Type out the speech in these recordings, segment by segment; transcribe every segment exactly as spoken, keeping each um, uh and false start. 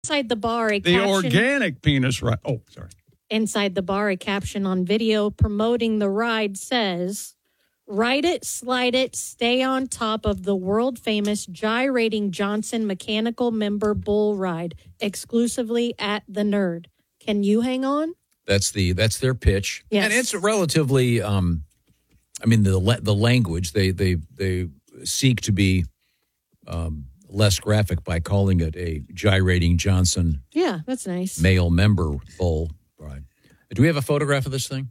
Inside the bar, a The caption, organic penis ride. Oh, sorry. Inside the bar, a caption on video promoting the ride says, "Ride it, slide it, stay on top of the world-famous gyrating Johnson mechanical member bull ride, exclusively at the Nerd. Can you hang on?" That's the that's their pitch. Yes. And it's relatively, um, I mean, the the language, they, they, they seek to be um, less graphic by calling it a gyrating Johnson Yeah, that's nice. male member bull ride. Do we have a photograph of this thing?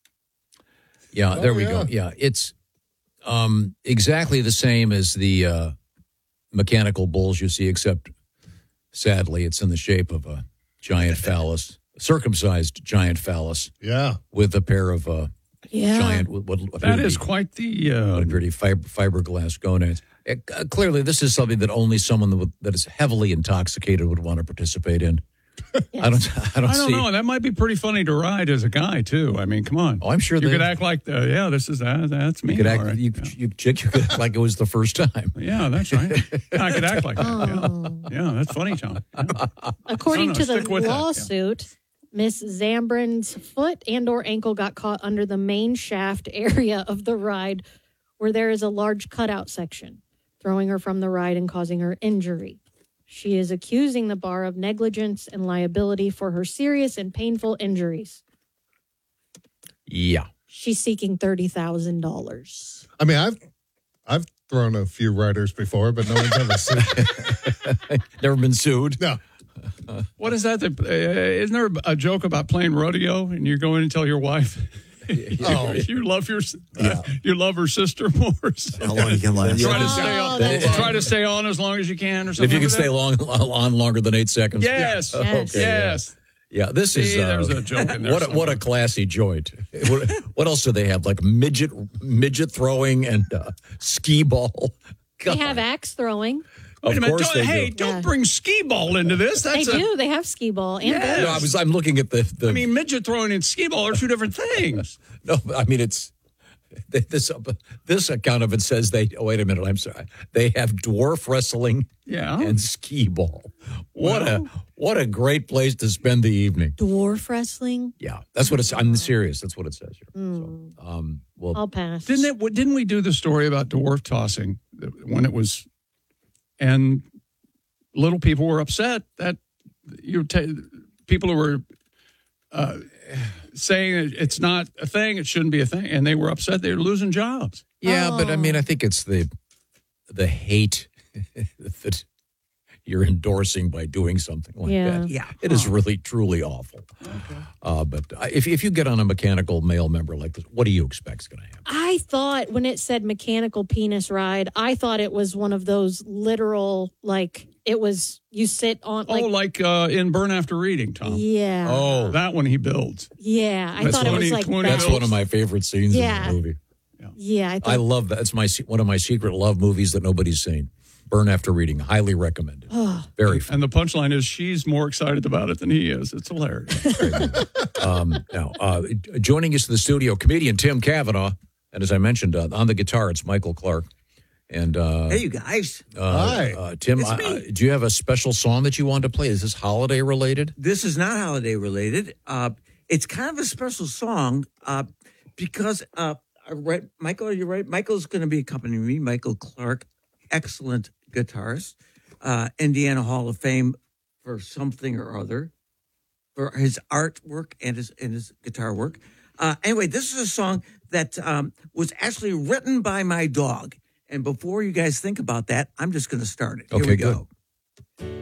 Yeah, Oh, there we yeah. go. Yeah, it's um, exactly the same as the uh, mechanical bulls you see, except sadly it's in the shape of a giant phallus, circumcised giant phallus Yeah. with a pair of uh, Yeah. giant, what, what appear That to is be- quite the. what Uh, appear to be fiber, fiberglass gonads. Uh, clearly, this is something that only someone that, would, that is heavily intoxicated would want to participate in. I don't. I don't I don't see. know. That might be pretty funny to ride as a guy too. I mean, come on. Oh, I'm sure you they- could act like, uh, yeah, this is uh, that's me. You could act. all right. You, you, chick, you could act like it was the first time. Yeah, that's right. I could act like that. Oh. Yeah, yeah, that's funny, Tom. According No, no, to the stick with that, yeah. lawsuit, Miss Zambrin's foot and or ankle got caught under the main shaft area of the ride where there is a large cutout section, throwing her from the ride and causing her injury. She is accusing the bar of negligence and liability for her serious and painful injuries. Yeah. She's seeking thirty thousand dollars. I mean, I've I've thrown a few riders before, but no one's ever sued. Never been sued. No. What is that? that uh, isn't there a joke about playing rodeo and you go in and tell your wife Oh. you love your uh, you love her sister more? So How long you can last? try to Oh, stay on. that's Try right. to stay on as long as you can, or something. If you can like stay that. long on longer than eight seconds. Yes. Yeah. Yes. Okay, yeah. Yes. Yeah, this See, is uh, there's a joke in there What a, what a somewhere. classy joint. What, what else do they have? Like midget midget throwing and uh, skee ball. They God. have axe throwing. Of Wait a minute. course Don't, they hey, do. don't Yeah. bring skee ball into this. They That's a, do. They have skee ball and Yes. No, I was. I'm looking at the. the I mean, midget throwing and skee ball are two different things. no, I mean it's this. This account of it says they. Oh, wait a minute. I'm sorry. They have dwarf wrestling. Yeah. And skee ball. What Well. a what a great place to spend the evening. dwarf wrestling. Yeah, that's what it's. I'm serious. That's what it says here. So, um, well, I'll pass. Didn't it? Didn't we do the story about dwarf tossing when it was, and little people were upset that you ta- people who were uh, saying it's not a thing, it shouldn't be a thing, and they were upset they were losing jobs. yeah, but I Oh. mean, I think it's the the hate that you're endorsing by doing something like Yeah. that. Yeah. It is really, truly awful. Uh, but I- if if you get on a mechanical male member like this, what do you expect is going to happen? I thought when it said mechanical penis ride, I thought it was one of those literal, like it was you sit on, like, oh, like uh, in Burn After Reading, Tom. yeah, Oh, That one he builds. yeah. I That's thought it was twenty- like twenty that. that's one of my favorite scenes Yeah. in the movie. Yeah, I I thought. love that. It's my se- one of my secret love movies that nobody's seen. Burn After Reading, highly recommended. Very fun. And the punchline is she's more excited about it than he is. It's hilarious. Um, now, uh, joining us in the studio, comedian Tim Cavanaugh, and as I mentioned, uh, on the guitar, it's Michael Clark. And uh, Hey, you guys. uh, Hi. uh, Tim, It's uh, me. uh, do you have a special song that you wanted to play? Is this holiday related? This is not holiday related. Uh, it's kind of a special song uh, because uh, I read, Michael, are you right? Michael's going to be accompanying me. Michael Clark, excellent guitarist, uh, Indiana Hall of Fame for something or other, for his artwork and his and his guitar work. Uh, anyway, this is a song that um, was actually written by my dog. And before you guys think about that, I'm just going to start it. Here Okay, we good. go.